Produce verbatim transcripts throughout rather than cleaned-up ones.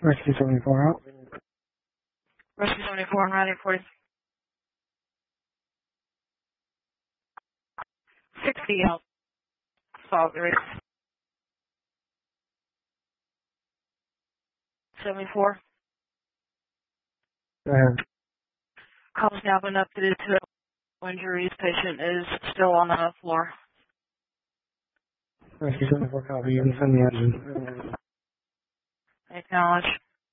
Rescue seventy-four out. Rescue seventy-four, I'm ready for sixty out. Salt there is seventy-four. Go ahead. Call's now been updated to injuries. Patient is still on the floor. Rescue seventy-four copy. You can send the engine. Acknowledge.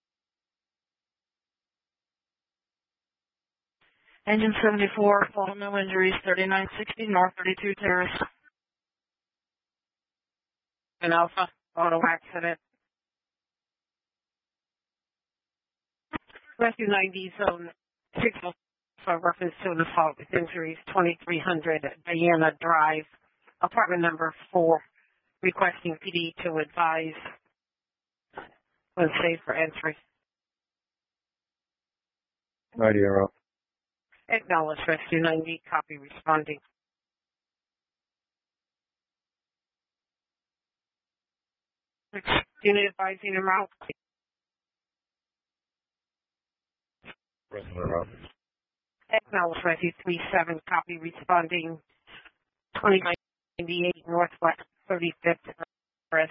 Engine seventy-four, fall no injuries, thirty-nine sixty North thirty-two Terrace. An Alpha, auto accident. Rescue ninety, zone six for reference to an assault with injuries, twenty-three hundred Diana Drive, apartment number four, requesting P D to advise when safe for entry. ninety are up. Acknowledge Rescue ninety, copy responding. Unit advising en route. Acknowledge Rescue three seven, copy responding. twenty ninety-eight Northwest thirty-fifth Terrace.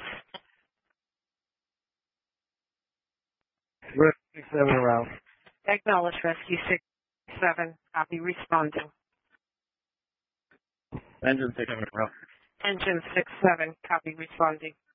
Rescue seven around. Acknowledge Rescue six seven, copy responding. Engine six seven around. Engine six seven, copy responding.